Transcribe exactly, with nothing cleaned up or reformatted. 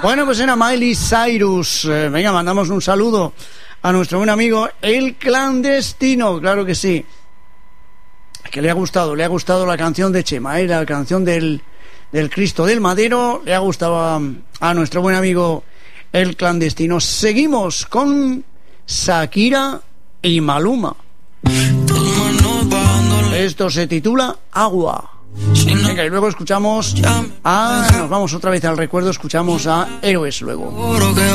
Bueno, pues era Miley Cyrus. Eh, venga, mandamos un saludo a nuestro buen amigo El Clandestino, claro que sí. Que le ha gustado, le ha gustado la canción de Chema, ¿eh? La canción del, del Cristo del Madero, le ha gustado a, a nuestro buen amigo El Clandestino. Seguimos con Shakira y Maluma. Esto se titula Agua. Venga, y luego escuchamos a... Nos vamos otra vez al recuerdo, escuchamos a Héroes luego.